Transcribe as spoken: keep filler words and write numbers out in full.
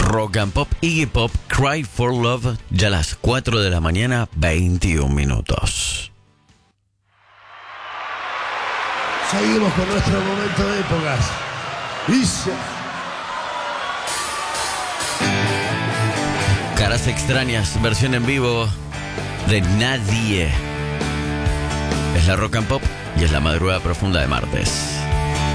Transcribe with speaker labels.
Speaker 1: Rock and Pop, Iggy Pop, Cry for Love, ya a las cuatro de la mañana, veintiún minutos.
Speaker 2: Seguimos con nuestro momento de épocas. Dice.
Speaker 1: Caras extrañas, versión en vivo de Nadie. Es la Rock and Pop y es la madrugada profunda de martes.